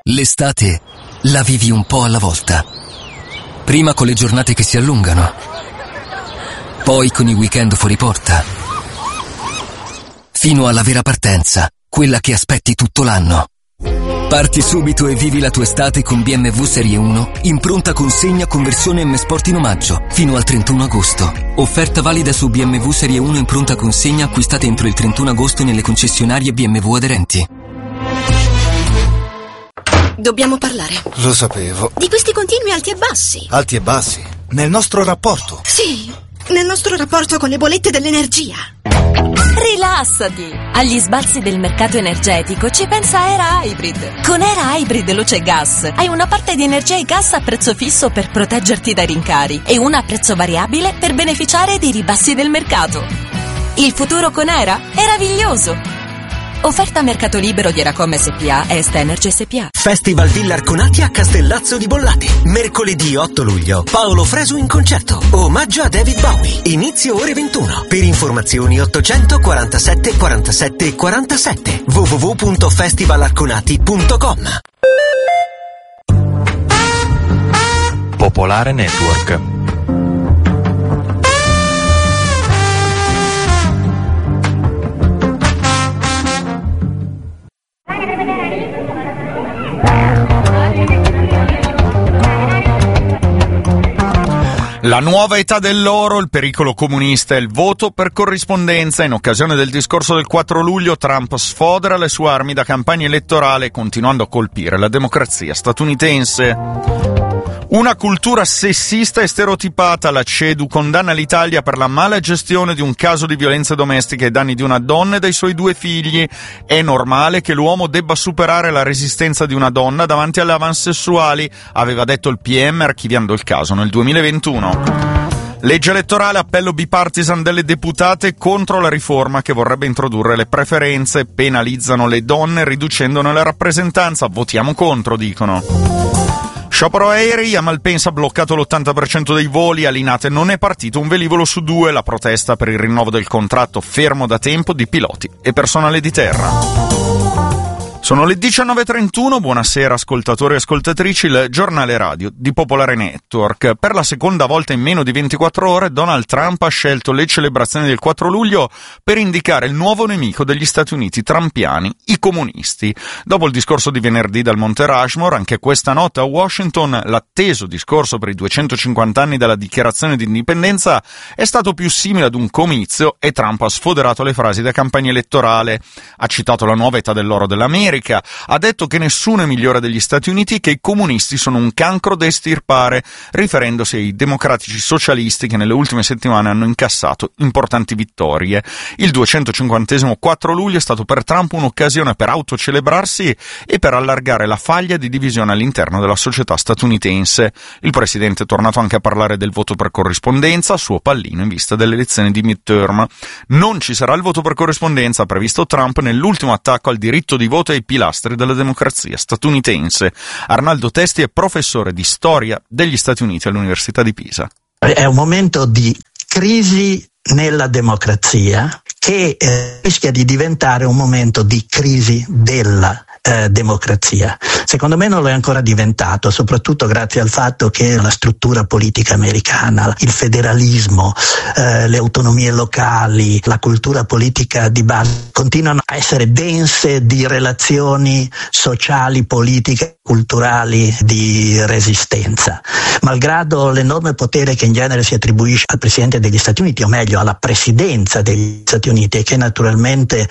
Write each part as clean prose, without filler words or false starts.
L'estate la vivi un po' alla volta. Prima con le giornate che si allungano, poi con i weekend fuori porta, fino alla vera partenza, quella che aspetti tutto l'anno. Parti subito e vivi la tua estate con BMW Serie 1 in pronta consegna con versione M Sport in omaggio fino al 31 agosto. Offerta valida su BMW Serie 1 in pronta consegna acquistate entro il 31 agosto nelle concessionarie BMW aderenti. Dobbiamo parlare. Lo sapevo. Di questi continui alti e bassi. Alti e bassi? Nel nostro rapporto? Sì, nel nostro rapporto con le bollette dell'energia. Rilassati! Agli sbalzi del mercato energetico ci pensa Era Hybrid. Con Era Hybrid Luce Gas hai una parte di energia e gas a prezzo fisso per proteggerti dai rincari e una a prezzo variabile per beneficiare dei ribassi del mercato. Il futuro con Era è meraviglioso! Offerta a mercato libero di Eracom SPA e Est Energy SPA. Festival Villa Arconati a Castellazzo di Bollate. Mercoledì 8 luglio. Paolo Fresu in concerto. Omaggio a David Bowie. Inizio ore 21. Per informazioni 847 47 47. www.festivalarconati.com. Popolare Network. La nuova età dell'oro, il pericolo comunista e il voto per corrispondenza. In occasione del discorso del 4 luglio, Trump sfodera le sue armi da campagna elettorale, continuando a colpire la democrazia statunitense. Una cultura sessista e stereotipata. La CEDU condanna l'Italia per la mala gestione di un caso di violenze domestiche ai danni di una donna e dei suoi 2 figli. È normale che l'uomo debba superare la resistenza di una donna davanti alle avansessuali, aveva detto il PM archiviando il caso nel 2021. Legge elettorale, appello bipartisan delle deputate contro la riforma che vorrebbe introdurre le preferenze, penalizzano le donne riducendone la rappresentanza. Votiamo contro, dicono. Sciopero aerei, a Malpensa bloccato l'80% dei voli, a Linate non è partito un velivolo su 2, la protesta per il rinnovo del contratto fermo da tempo di piloti e personale di terra. Sono le 19.31, buonasera ascoltatori e ascoltatrici, il giornale radio di Popolare Network. Per la seconda volta in meno di 24 ore Donald Trump ha scelto le celebrazioni del 4 luglio per indicare il nuovo nemico degli Stati Uniti trampiani, i comunisti. Dopo il discorso di venerdì dal Monte Rushmore, anche questa notte a Washington l'atteso discorso per i 250 anni dalla dichiarazione di indipendenza è stato più simile ad un comizio e Trump ha sfoderato le frasi da campagna elettorale. Ha citato la nuova età dell'oro dell'America, ha detto che nessuno è migliore degli Stati Uniti e che i comunisti sono un cancro da estirpare, riferendosi ai democratici socialisti che nelle ultime settimane hanno incassato importanti vittorie. Il 250° 4 luglio è stato per Trump un'occasione per autocelebrarsi e per allargare la faglia di divisione all'interno della società statunitense. Il presidente è tornato anche a parlare del voto per corrispondenza, suo pallino in vista delle elezioni di midterm. Non ci sarà il voto per corrispondenza, ha previsto Trump nell'ultimo attacco al diritto di voto e ai pilastri della democrazia statunitense. Arnaldo Testi è professore di storia degli Stati Uniti all'Università di Pisa. È un momento di crisi nella democrazia che rischia di diventare un momento di crisi della democrazia. Secondo me non lo è ancora diventato, soprattutto grazie al fatto che la struttura politica americana, il federalismo, le autonomie locali, la cultura politica di base continuano a essere dense di relazioni sociali, politiche, culturali di resistenza. Malgrado l'enorme potere che in genere si attribuisce al Presidente degli Stati Uniti, o meglio alla Presidenza degli Stati Uniti, e che naturalmente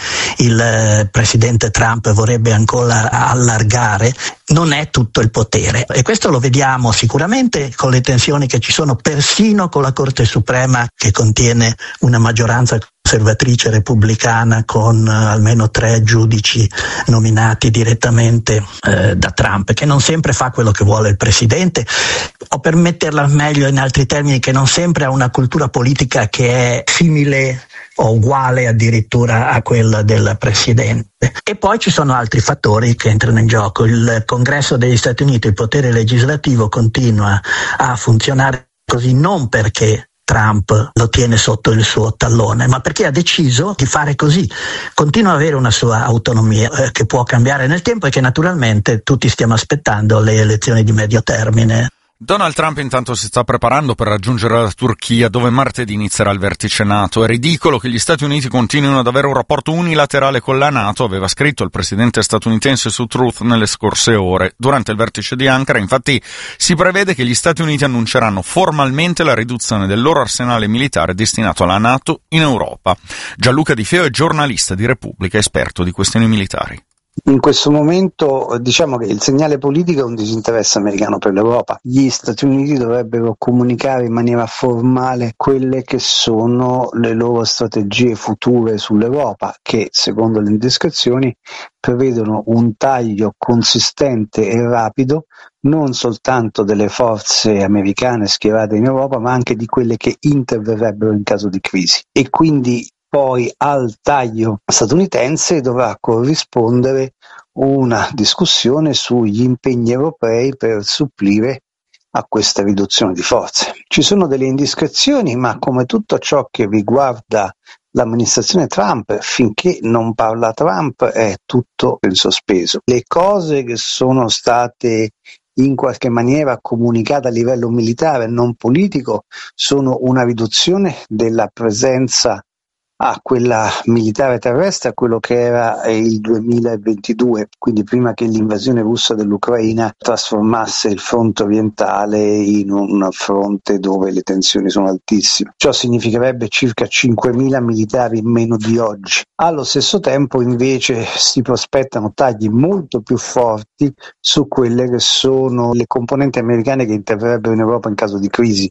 il Presidente Trump vorrebbe ancora allargare, non è tutto il potere. E questo lo vediamo sicuramente con le tensioni che ci sono persino con la Corte Suprema, che contiene una maggioranza conservatrice repubblicana con almeno 3 giudici nominati direttamente da Trump, che non sempre fa quello che vuole il presidente, o per metterla meglio in altri termini, che non sempre ha una cultura politica che è simile o uguale addirittura a quella del presidente. E poi ci sono altri fattori che entrano in gioco. Il Congresso degli Stati Uniti, il potere legislativo, continua a funzionare così non perché Trump lo tiene sotto il suo tallone, ma perché ha deciso di fare così. Continua ad avere una sua autonomia che può cambiare nel tempo e che naturalmente tutti stiamo aspettando le elezioni di medio termine. Donald Trump intanto si sta preparando per raggiungere la Turchia, dove martedì inizierà il vertice NATO. È ridicolo che gli Stati Uniti continuino ad avere un rapporto unilaterale con la NATO, aveva scritto il presidente statunitense su Truth nelle scorse ore. Durante il vertice di Ankara, infatti, si prevede che gli Stati Uniti annunceranno formalmente la riduzione del loro arsenale militare destinato alla NATO in Europa. Gianluca Di Feo è giornalista di Repubblica, esperto di questioni militari. In questo momento diciamo che il segnale politico è un disinteresse americano per l'Europa. Gli Stati Uniti dovrebbero comunicare in maniera formale quelle che sono le loro strategie future sull'Europa, che secondo le indiscrezioni prevedono un taglio consistente e rapido non soltanto delle forze americane schierate in Europa, ma anche di quelle che interverrebbero in caso di crisi. E quindi poi al taglio statunitense dovrà corrispondere una discussione sugli impegni europei per supplire a questa riduzione di forze. Ci sono delle indiscrezioni, ma come tutto ciò che riguarda l'amministrazione Trump, finché non parla Trump è tutto in sospeso. Le cose che sono state in qualche maniera comunicate a livello militare, non politico, sono una riduzione della presenza a quella militare terrestre, a quello che era il 2022, quindi prima che l'invasione russa dell'Ucraina trasformasse il fronte orientale in un fronte dove le tensioni sono altissime. Ciò significherebbe circa 5.000 militari in meno di oggi. Allo stesso tempo invece si prospettano tagli molto più forti su quelle che sono le componenti americane che interverrebbero in Europa in caso di crisi.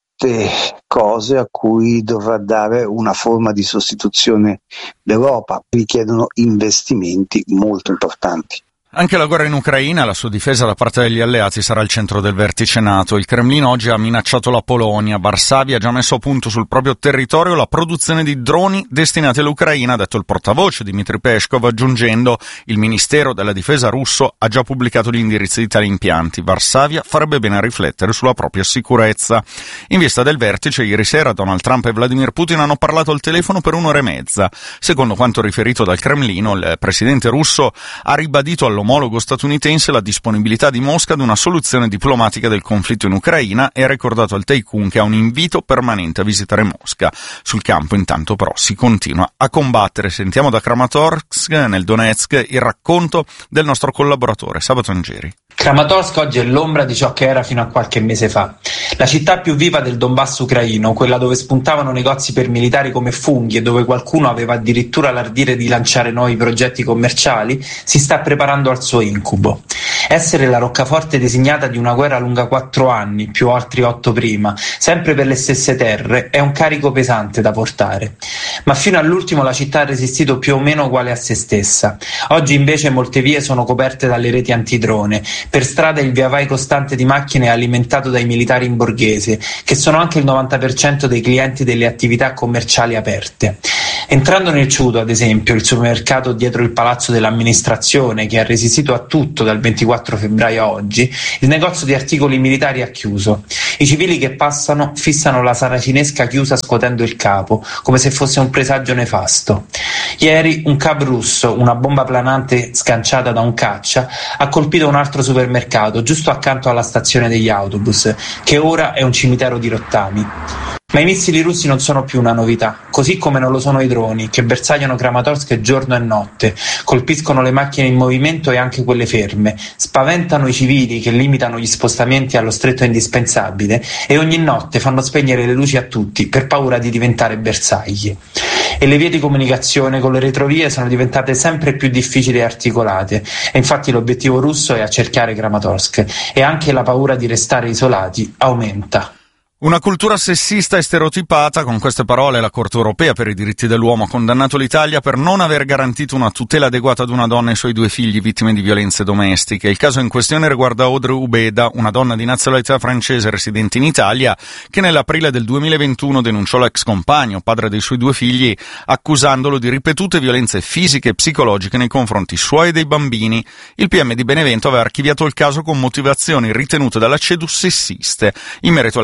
Cose a cui dovrà dare una forma di sostituzione l'Europa, richiedono investimenti molto importanti. Anche la guerra in Ucraina e la sua difesa da parte degli alleati sarà al centro del vertice NATO. Il Cremlino oggi ha minacciato la Polonia. Varsavia ha già messo a punto sul proprio territorio la produzione di droni destinati all'Ucraina, ha detto il portavoce Dmitry Peskov, aggiungendo: il Ministero della Difesa russo ha già pubblicato gli indirizzi di tali impianti. Varsavia farebbe bene a riflettere sulla propria sicurezza. In vista del vertice, ieri sera Donald Trump e Vladimir Putin hanno parlato al telefono per 1 ora e mezza. Secondo quanto riferito dal Cremlino, il presidente russo ha ribadito all'omologo statunitense la disponibilità di Mosca ad una soluzione diplomatica del conflitto in Ucraina e ha ricordato al Tycoon che ha un invito permanente a visitare Mosca. Sul campo intanto però si continua a combattere. Sentiamo da Kramatorsk, nel Donetsk, il racconto del nostro collaboratore Sabato Angeri. Kramatorsk oggi è l'ombra di ciò che era fino a qualche mese fa. La città più viva del Donbass ucraino, quella dove spuntavano negozi per militari come funghi e dove qualcuno aveva addirittura l'ardire di lanciare nuovi progetti commerciali, si sta preparando al suo incubo. Essere la roccaforte designata di una guerra lunga 4 anni, più altri 8 prima, sempre per le stesse terre, è un carico pesante da portare. Ma fino all'ultimo la città ha resistito più o meno uguale a se stessa. Oggi invece molte vie sono coperte dalle reti antidrone. Per strada il viavai costante di macchine è alimentato dai militari in borghese, che sono anche il 90% dei clienti delle attività commerciali aperte. Entrando nel Ciudo, ad esempio, il supermercato dietro il palazzo dell'amministrazione, che ha resistito a tutto dal 24 febbraio a oggi, il negozio di articoli militari ha chiuso. I civili che passano fissano la saracinesca chiusa scuotendo il capo, come se fosse un presagio nefasto. Ieri un cab russo, una bomba planante sganciata da un caccia, ha colpito un altro supermercato giusto accanto alla stazione degli autobus, che ora è un cimitero di rottami. Ma i missili russi non sono più una novità, così come non lo sono i droni, che bersagliano Kramatorsk giorno e notte, colpiscono le macchine in movimento e anche quelle ferme, spaventano i civili che limitano gli spostamenti allo stretto indispensabile e ogni notte fanno spegnere le luci a tutti per paura di diventare bersagli. E le vie di comunicazione con le retrovie sono diventate sempre più difficili e articolate, e infatti l'obiettivo russo è accerchiare Kramatorsk, e anche la paura di restare isolati aumenta. Una cultura sessista e stereotipata. Con queste parole la Corte europea per i diritti dell'uomo ha condannato l'Italia per non aver garantito una tutela adeguata ad una donna e ai suoi 2 figli vittime di violenze domestiche. Il caso in questione riguarda Audrey Ubeda, una donna di nazionalità francese residente in Italia, che nell'aprile del 2021 denunciò l'ex compagno, padre dei suoi 2 figli, accusandolo di ripetute violenze fisiche e psicologiche nei confronti suoi e dei bambini. Il PM di Benevento aveva archiviato il caso con motivazioni ritenute dalla CEDU sessiste. In merito alle accuse di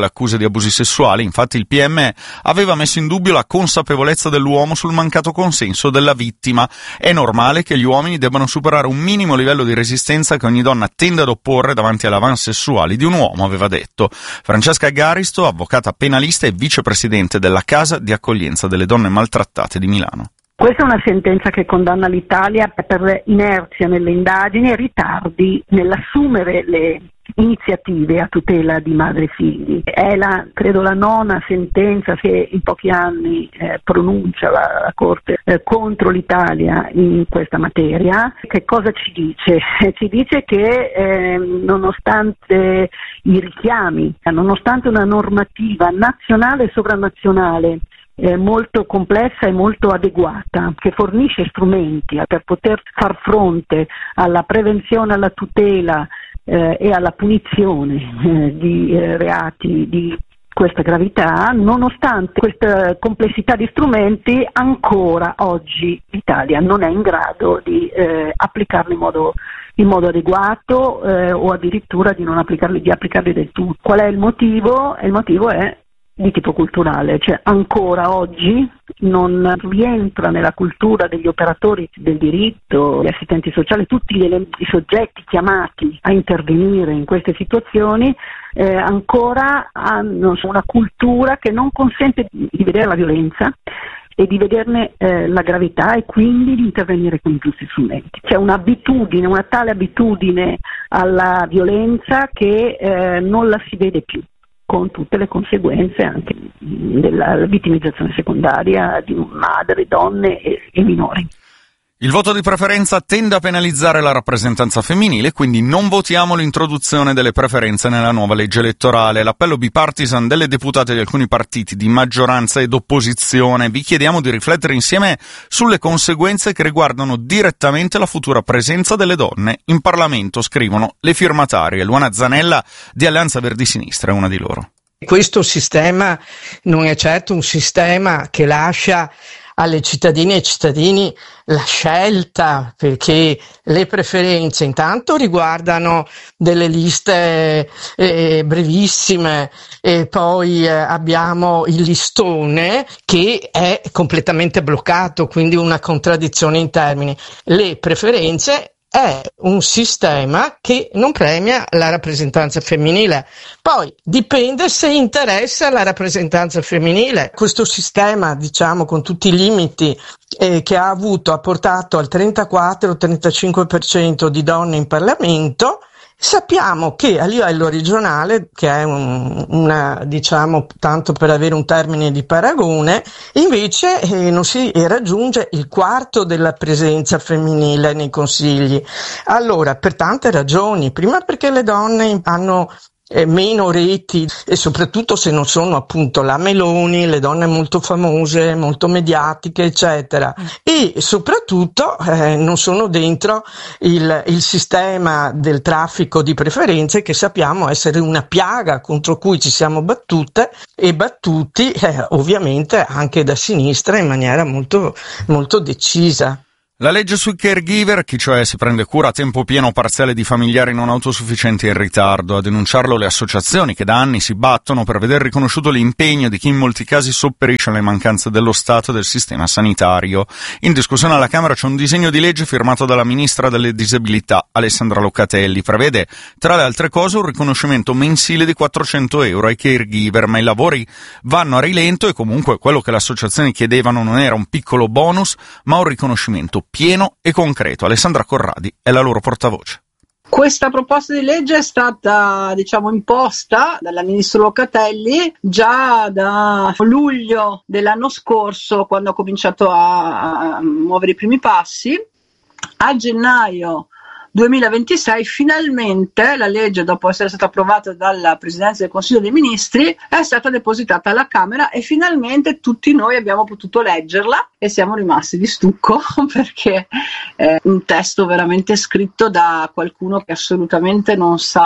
abusi sessuali. Infatti il PM aveva messo in dubbio la consapevolezza dell'uomo sul mancato consenso della vittima. È normale che gli uomini debbano superare un minimo livello di resistenza che ogni donna tende ad opporre davanti alle avance sessuali di un uomo, aveva detto. Francesca Garisto, avvocata penalista e vicepresidente della Casa di accoglienza delle donne maltrattate di Milano. Questa è una sentenza che condanna l'Italia per inerzia nelle indagini e ritardi nell'assumere le iniziative a tutela di madri e figli. È credo la nona sentenza che in pochi anni pronuncia la Corte contro l'Italia in questa materia. Che cosa ci dice? Ci dice che nonostante i richiami, nonostante una normativa nazionale e sovranazionale molto complessa e molto adeguata, che fornisce strumenti per poter far fronte alla prevenzione, alla tutela e alla punizione di reati di questa gravità, nonostante questa complessità di strumenti, ancora oggi l'Italia non è in grado di applicarli in modo adeguato o addirittura di applicarli del tutto. Qual è il motivo? Il motivo è di tipo culturale, cioè ancora oggi non rientra nella cultura degli operatori del diritto, gli assistenti sociali, tutti i soggetti chiamati a intervenire in queste situazioni, ancora hanno una cultura che non consente di vedere la violenza e di vederne la gravità e quindi di intervenire con i giusti strumenti. C'è una tale abitudine alla violenza che non la si vede più, con tutte le conseguenze anche della vittimizzazione secondaria di madri, donne e minori. Il voto di preferenza tende a penalizzare la rappresentanza femminile, quindi non votiamo l'introduzione delle preferenze nella nuova legge elettorale. L'appello bipartisan delle deputate di alcuni partiti di maggioranza ed opposizione. Vi chiediamo di riflettere insieme sulle conseguenze che riguardano direttamente la futura presenza delle donne in Parlamento, scrivono le firmatarie. Luana Zanella di Alleanza Verdi Sinistra è una di loro. Questo sistema non è certo un sistema che lascia alle cittadine e ai cittadini la scelta, perché le preferenze intanto riguardano delle liste brevissime e poi abbiamo il listone che è completamente bloccato, quindi una contraddizione in termini. Le preferenze è un sistema che non premia la rappresentanza femminile. Poi dipende se interessa la rappresentanza femminile. Questo sistema, diciamo, con tutti i limiti che ha portato al 34-35% di donne in Parlamento. Sappiamo che a livello regionale, che è diciamo, tanto per avere un termine di paragone, invece non si raggiunge il quarto della presenza femminile nei consigli. Allora, per tante ragioni. Prima perché le donne hanno meno reti e soprattutto se non sono appunto la Meloni, le donne molto famose, molto mediatiche, eccetera, e soprattutto non sono dentro il sistema del traffico di preferenze, che sappiamo essere una piaga contro cui ci siamo battute e battuti ovviamente anche da sinistra in maniera molto, molto decisa. La legge sui caregiver, chi cioè si prende cura a tempo pieno o parziale di familiari non autosufficienti è in ritardo. A denunciarlo le associazioni che da anni si battono per veder riconosciuto l'impegno di chi in molti casi sopperisce alle mancanze dello Stato e del sistema sanitario. In discussione alla Camera c'è un disegno di legge firmato dalla Ministra delle Disabilità, Alessandra Locatelli. Prevede, tra le altre cose, un riconoscimento mensile di 400 euro ai caregiver, ma i lavori vanno a rilento e comunque quello che le associazioni chiedevano non era un piccolo bonus, ma un riconoscimento pieno e concreto. Alessandra Corradi è la loro portavoce. Questa proposta di legge è stata, imposta dalla ministro Locatelli già da luglio dell'anno scorso, quando ha cominciato a muovere i primi passi. A gennaio 2026 finalmente la legge, dopo essere stata approvata dalla Presidenza del Consiglio dei Ministri, è stata depositata alla Camera e finalmente tutti noi abbiamo potuto leggerla e siamo rimasti di stucco, perché è un testo veramente scritto da qualcuno che assolutamente non sa chi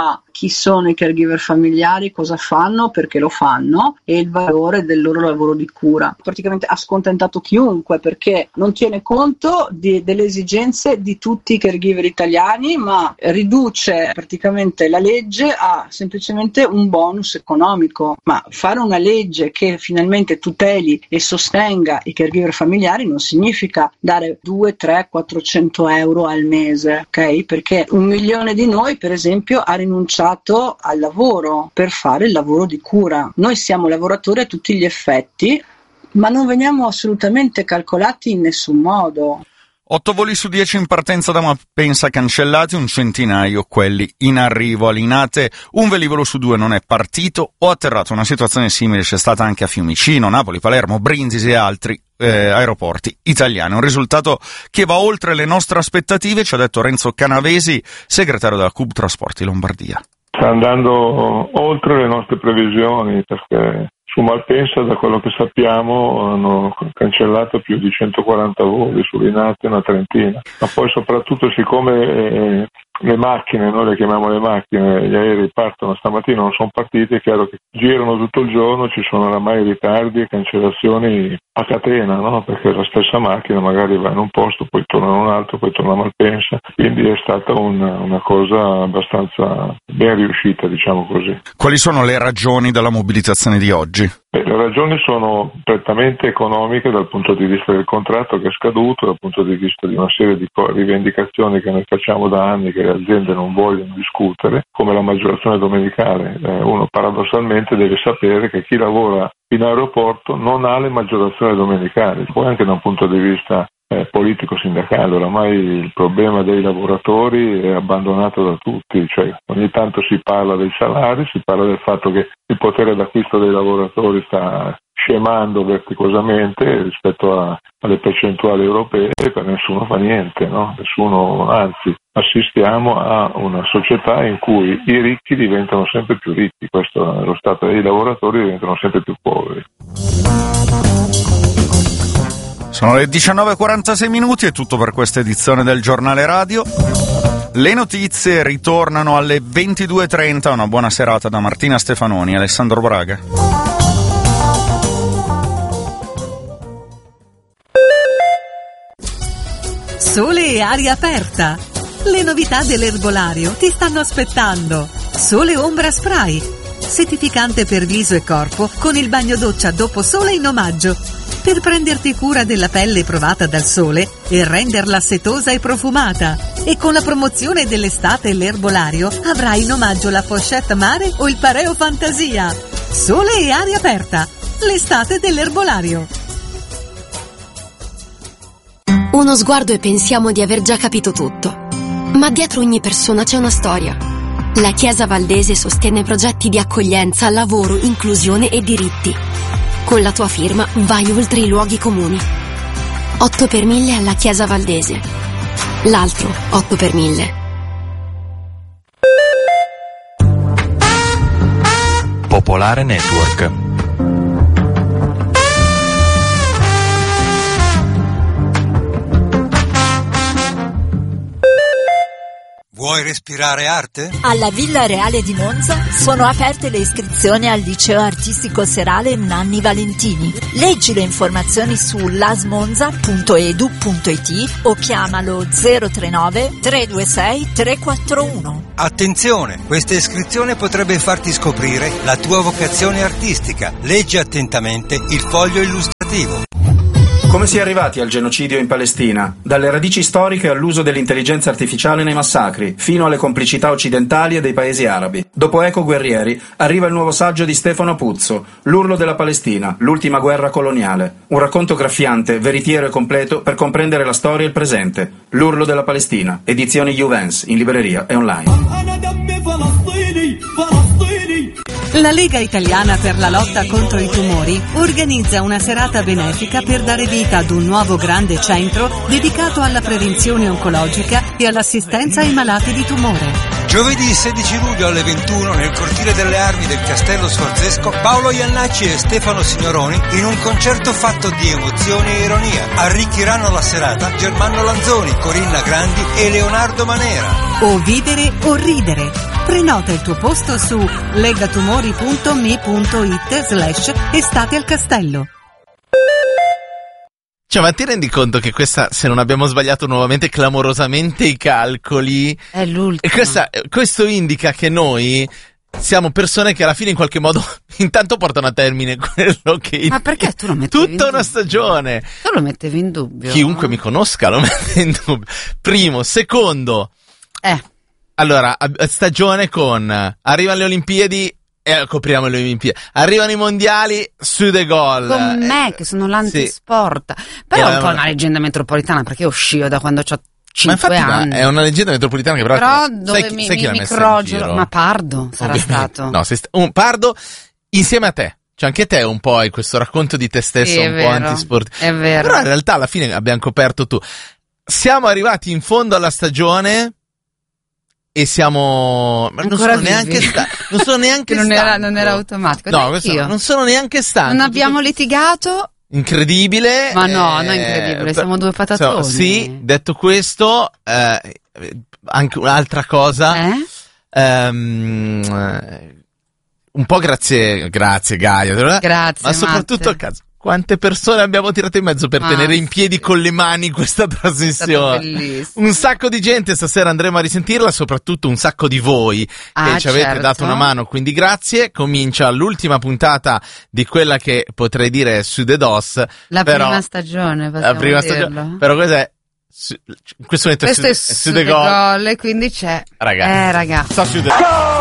chi sono i caregiver familiari, cosa fanno, perché lo fanno e il valore del loro lavoro di cura. Praticamente ha scontentato chiunque perché non tiene conto delle esigenze di tutti i caregiver italiani, ma riduce praticamente la legge a semplicemente un bonus economico. Ma fare una legge che finalmente tuteli e sostenga i caregiver familiari non significa dare 2, 3, 400 euro al mese, ok? Perché 1 milione di noi, per esempio, ha rinunciato al lavoro per fare il lavoro di cura. Noi siamo lavoratori a tutti gli effetti, ma non veniamo assolutamente calcolati in nessun modo. 8 voli su 10 in partenza da Malpensa cancellati, un centinaio quelli in arrivo a Linate, un velivolo su 2 non è partito o atterrato. Una situazione simile c'è stata anche a Fiumicino, Napoli, Palermo, Brindisi e altri aeroporti italiani. Un risultato che va oltre le nostre aspettative, ci ha detto Renzo Canavesi, segretario della CUB Trasporti Lombardia. Sta andando oltre le nostre previsioni, perché su Malpensa, da quello che sappiamo, hanno cancellato più di 140 voli, su Linate una trentina. Ma poi soprattutto, siccome le macchine, noi le chiamiamo le macchine, gli aerei partono stamattina, non sono partiti, è chiaro che girano tutto il giorno, ci sono oramai ritardi e cancellazioni a catena, no? Perché la stessa macchina magari va in un posto, poi torna in un altro, poi torna a Malpensa, quindi è stata una cosa abbastanza ben riuscita, diciamo così. Quali sono le ragioni della mobilitazione di oggi? Le ragioni sono prettamente economiche dal punto di vista del contratto che è scaduto, dal punto di vista di una serie di rivendicazioni che noi facciamo da anni che le aziende non vogliono discutere, come la maggiorazione domenicale. Uno paradossalmente deve sapere che chi lavora in aeroporto non ha le maggiorazioni domenicali, poi anche da un punto di vista politico-sindacale. Oramai il problema dei lavoratori è abbandonato da tutti, cioè ogni tanto si parla dei salari, si parla del fatto che il potere d'acquisto dei lavoratori sta scemando verticosamente rispetto alle percentuali europee, per nessuno fa niente, no? Nessuno, anzi assistiamo a una società in cui i ricchi diventano sempre più ricchi, questo è lo stato, dei lavoratori diventano sempre più poveri. Sono le 19:46 minuti, è tutto per questa edizione del Giornale Radio. Le notizie ritornano alle 22:30, una buona serata da Martina Stefanoni e Alessandro Braga. Sole e aria aperta. Le novità dell'erbolario ti stanno aspettando. Sole Ombra Spray, settificante per viso e corpo con il bagno doccia dopo sole in omaggio, per prenderti cura della pelle provata dal sole e renderla setosa e profumata. E con la promozione dell'estate l'erbolario avrai in omaggio la pochette mare o il pareo fantasia. Sole e aria aperta, l'estate dell'erbolario. Uno sguardo e pensiamo di aver già capito tutto. Ma dietro ogni persona c'è una storia. La Chiesa Valdese sostiene progetti di accoglienza, lavoro, inclusione e diritti. Con la tua firma vai oltre i luoghi comuni. 8 per 1000 alla Chiesa Valdese. L'altro 8 per 1000. Popolare Network. Vuoi respirare arte? Alla Villa Reale di Monza sono aperte le iscrizioni al liceo artistico serale Nanni Valentini. Leggi le informazioni su lasmonza.edu.it o chiamalo 039 326 341. Attenzione, questa iscrizione potrebbe farti scoprire la tua vocazione artistica. Leggi attentamente il foglio illustrativo. Come si è arrivati al genocidio in Palestina? Dalle radici storiche all'uso dell'intelligenza artificiale nei massacri, fino alle complicità occidentali e dei paesi arabi. Dopo Eco Guerrieri arriva il nuovo saggio di Stefano Puzzo, L'urlo della Palestina, l'ultima guerra coloniale. Un racconto graffiante, veritiero e completo per comprendere la storia e il presente. L'urlo della Palestina, edizioni Juvens, in libreria e online. La Lega Italiana per la lotta contro i tumori organizza una serata benefica per dare vita ad un nuovo grande centro dedicato alla prevenzione oncologica e all'assistenza ai malati di tumore. Giovedì 16 luglio alle 21 nel cortile delle armi del Castello Sforzesco, Paolo Iannacci e Stefano Signoroni in un concerto fatto di emozioni e ironia. Arricchiranno la serata Germano Lanzoni, Corinna Grandi e Leonardo Manera. O vivere o ridere. Prenota il tuo posto su legatumori.me.it/estate al castello. Cioè, ma ti rendi conto che questa, se non abbiamo sbagliato nuovamente clamorosamente i calcoli, è l'ultima. Questo indica che noi siamo persone che alla fine in qualche modo intanto portano a termine quello che... Ma perché tu lo mettevi tutta una stagione. Tu lo mettevi in dubbio? Chiunque mi conosca lo mette in dubbio. Primo, secondo... Allora, stagione con... Arrivano le Olimpiadi... copriamo le Olimpiadi. Arrivano i mondiali, su de gol. Con me, che sono l'antisport. Però è un po' una leggenda metropolitana, perché io uscio da quando ho 5 anni. È una leggenda metropolitana che però dove mi crogio. Ma Pardo sarà stato. No, un Pardo insieme a te. Cioè anche te un po' hai questo racconto di te stesso un po' antisportivo. È vero. Però in realtà alla fine abbiamo coperto tu. Siamo arrivati in fondo alla stagione e siamo... Ma non sono neanche non era automatico. No, non sono neanche stanco. Non abbiamo litigato. Incredibile. Ma no, non incredibile, siamo due patatoni. Sì, detto questo, anche un'altra cosa. Un po' grazie Gaia. Grazie, ma soprattutto a caso. Quante persone abbiamo tirato in mezzo per tenere in piedi con le mani questa trasmissione? Un sacco di gente, stasera andremo a risentirla, soprattutto un sacco di voi che ci avete dato una mano, quindi grazie. Comincia l'ultima puntata di quella che potrei dire è su The DOS. Prima stagione, dirlo. Però questa è in questo momento questo è su The Gol e quindi c'è ragazzi. Sta su The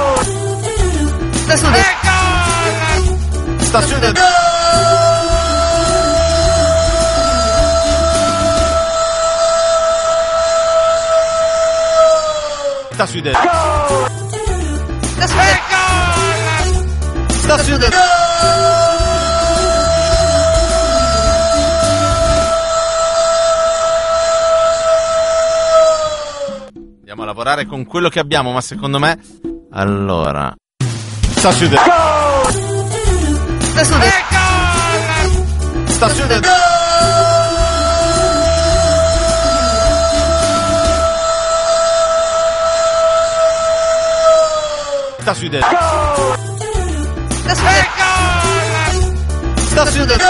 Sta su The Sta su The Sta su The Andiamo a lavorare con quello che abbiamo, ma secondo me allora sta su The Sta su The Sta su The Sta su The Sta su The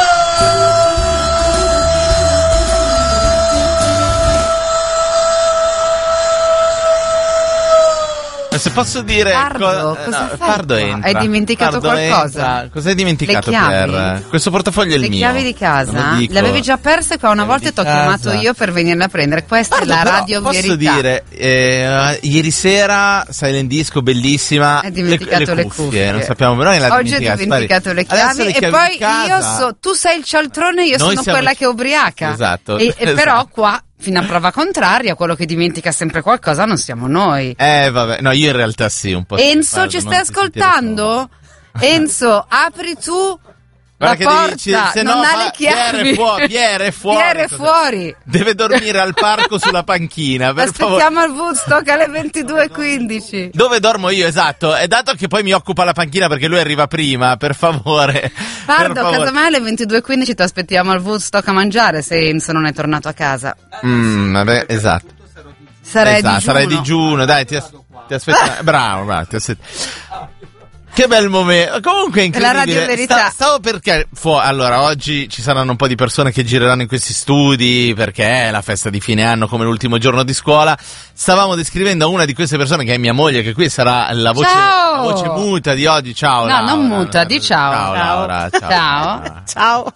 Se posso dire Pardo entra. Hai dimenticato qualcosa? Cosa hai dimenticato, Pier? Questo portafoglio è il mio. Le chiavi di casa? Le avevi già perse qua una volta e ti ho chiamato io per venirle a prendere. Questa è la radio verità. Posso dire, ieri sera Silent Disco bellissima. Hai dimenticato le cuffie. Non sappiamo, però oggi ho dimenticato le chiavi e poi tu sei il cialtrone, io sono quella che è ubriaca. Esatto. Però qua, fino a prova contraria, quello che dimentica sempre qualcosa non siamo noi. Vabbè, no, io in realtà sì, un po'. Enzo, ci stai ascoltando? Enzo, apri tu la porta, non ha le chiavi. Pierre è fuori. Deve dormire al parco sulla panchina, per Aspettiamo al Woodstock alle 22:15. Dove dormo io, esatto. È dato che poi mi occupa la panchina perché lui arriva prima, per favore. Pardo, casomai alle 22:15 ti aspettiamo al Woodstock a mangiare se Enzo non è tornato a casa. Vabbè, esatto. Sarai digiuno, dai, ti aspetto. Bravo, ti aspetto. Che bel momento. Comunque è incredibile. La radio verità. Stavo perché allora oggi ci saranno un po' di persone che gireranno in questi studi perché è la festa di fine anno come l'ultimo giorno di scuola. Stavamo descrivendo a una di queste persone che è mia moglie, che qui sarà la voce muta di oggi. Ciao. No, Laura. Non muta, di ciao. Ciao Laura. Ciao.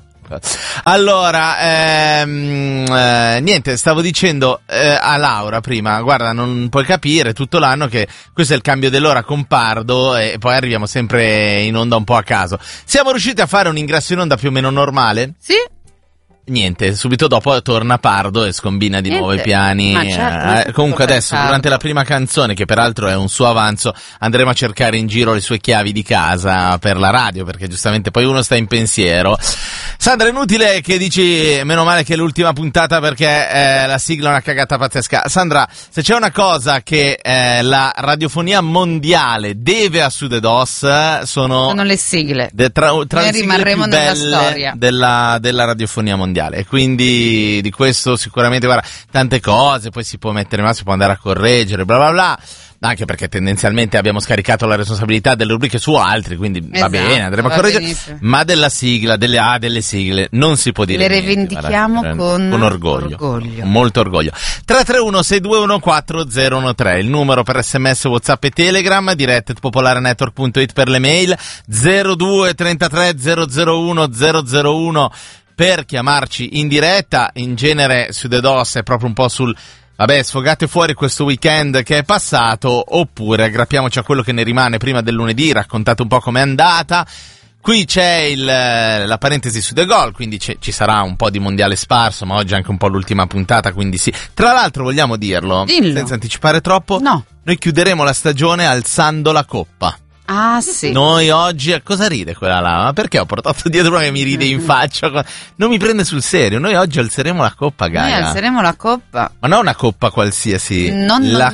Allora, niente, stavo dicendo a Laura prima, guarda, non puoi capire tutto l'anno che questo è il cambio dell'ora con Pardo e poi arriviamo sempre in onda un po' a caso. Siamo riusciti a fare un ingresso in onda più o meno normale? Sì. Niente, subito dopo torna Pardo e scombina di nuovo i piani. Ma certo, comunque adesso, durante la prima canzone, che peraltro è un suo avanzo, andremo a cercare in giro le sue chiavi di casa per la radio, perché giustamente poi uno sta in pensiero. Sandra, è inutile che dici meno male che è l'ultima puntata perché la sigla è una cagata pazzesca. Sandra, se c'è una cosa che la radiofonia mondiale deve a Su The DOS sono le sigle. Tra Noi le sigle rimarremo più nella belle storia della radiofonia mondiale. E quindi di questo sicuramente, guarda, tante cose poi si può mettere, ma si può andare a correggere, bla bla bla. anche perché tendenzialmente abbiamo scaricato la responsabilità delle rubriche su altri, quindi va bene, andremo a correggere, ma della sigla, delle sigle non si può dire le niente, rivendichiamo con orgoglio, molto orgoglio. 331-621-4013 il numero per SMS, WhatsApp e Telegram, diretta@popolarenetwork.it per le mail, 02 33 001 001 per chiamarci in diretta. In genere su The DOS è proprio un po' sul vabbè, sfogate fuori questo weekend che è passato, oppure aggrappiamoci a quello che ne rimane prima del lunedì, raccontate un po' com'è andata. Qui c'è la parentesi su The Goal, quindi ci sarà un po' di mondiale sparso, ma oggi anche un po' l'ultima puntata, quindi sì. Tra l'altro vogliamo dirlo, senza anticipare troppo, no, noi chiuderemo la stagione alzando la coppa. Ah, sì. Noi oggi, cosa ride quella là? Ma perché ho portato dietro una che mi ride in faccia? Non mi prende sul serio. Noi oggi alzeremo la coppa, Gaia. Noi alzeremo la coppa. Ma non una coppa qualsiasi. Quella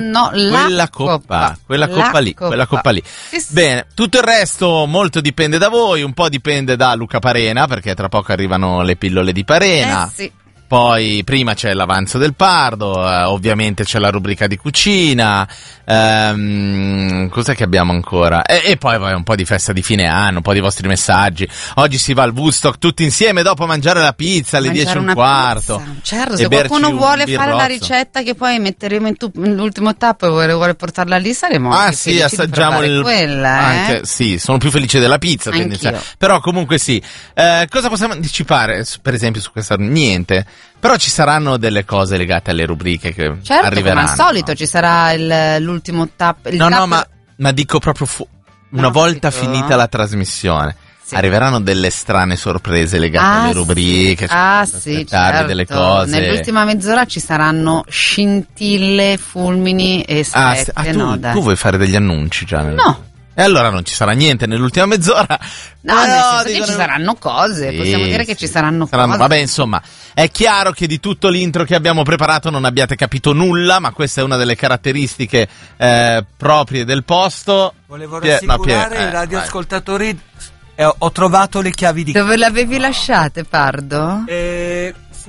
coppa lì. Sì. Bene, tutto il resto molto dipende da voi, un po' dipende da Luca Parena, perché tra poco arrivano le pillole di Parena. Sì. Poi prima c'è l'avanzo del Pardo, ovviamente c'è la rubrica di cucina, cos'è che abbiamo ancora? E poi un po' di festa di fine anno, un po' di vostri messaggi. Oggi si va al Woodstock tutti insieme dopo mangiare la pizza alle 10:15. Certo, se qualcuno vuole fare la ricetta che poi metteremo in tappo e vuole portarla lì, saremo anche sì, assaggiamo quella, anche, sì, sono più felice della pizza, però comunque sì. Cosa possiamo anticipare per esempio su questa? Niente. Però ci saranno delle cose legate alle rubriche che arriveranno. Come al solito ci sarà l'ultimo tap. Ma dico proprio una volta finita la trasmissione. Sì. Arriveranno delle strane sorprese legate alle rubriche. Sì, certo. Delle cose. Nell'ultima mezz'ora ci saranno scintille, fulmini e stette. Tu vuoi fare degli annunci già? No. E allora non ci sarà niente nell'ultima mezz'ora. No, nel senso che ci saranno cose, possiamo dire che ci saranno cose. Vabbè, insomma, è chiaro che di tutto l'intro che abbiamo preparato non abbiate capito nulla, ma questa è una delle caratteristiche proprie del posto. Volevo rassicurare i radioascoltatori, ho trovato le chiavi di casa. Dove le avevi lasciate, Pardo? Su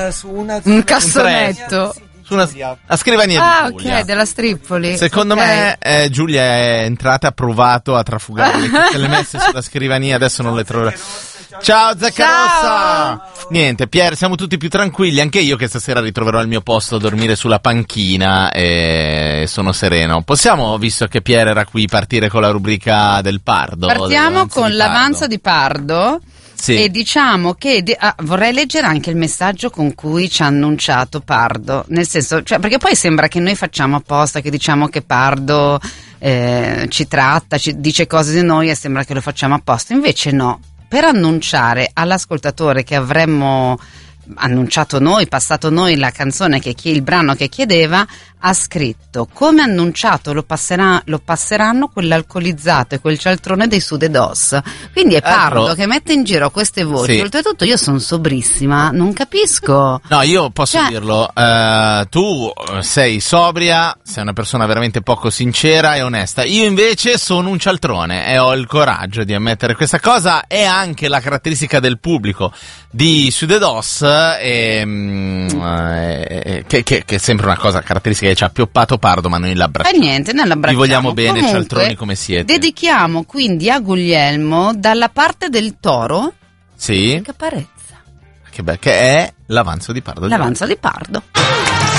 un cassonetto. Su una scrivania di Giulia. Ok, della Stripoli. Secondo me Giulia è entrata, ha provato a trafugare le messe sulla scrivania, adesso non le trovo. Ciao Zaccarossa! Niente, Pier, siamo tutti più tranquilli, anche io che stasera ritroverò il mio posto a dormire sulla panchina e sono sereno. Possiamo, visto che Pier era qui, partire con la rubrica del Pardo? Partiamo con l'avanzo di Pardo. Sì. E diciamo che vorrei leggere anche il messaggio con cui ci ha annunciato Pardo, nel senso, perché poi sembra che noi facciamo apposta, che diciamo che Pardo ci tratta, ci dice cose di noi e sembra che lo facciamo apposta, invece no, per annunciare all'ascoltatore che avremmo annunciato noi, passato noi la canzone il brano che chiedeva, ha scritto: come annunciato lo passeranno quell'alcolizzato e quel cialtrone dei Sude DOS. Quindi è Pardo che mette in giro queste voci. Sì. Oltretutto io sono sobrissima, non capisco. No, io posso dirlo, tu sei sobria, sei una persona veramente poco sincera e onesta. Io invece sono un cialtrone e ho il coraggio di ammettere questa cosa. È anche la caratteristica del pubblico di Sude DOS, che è sempre una cosa caratteristica che ci ha appioppato Pardo, ma noi l'abbracciamo. Niente, noi l'abbracciamo. Vi vogliamo bene, comunque, cialtroni come siete. Dedichiamo quindi a Guglielmo, dalla parte del toro, sì, Caparezza. Che è l'avanzo di Pardo. L'avanzo di Pardo.